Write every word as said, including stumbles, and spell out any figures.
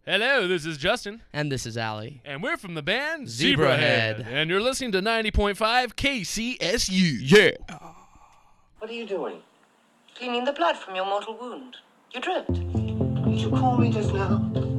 Hello, this is Justin. And this is Allie. And we're from the band Zebrahead. And you're listening to ninety point five K C S U. Yeah. What are you doing? Cleaning the blood from your mortal wound. You dripped. Did you call me just now?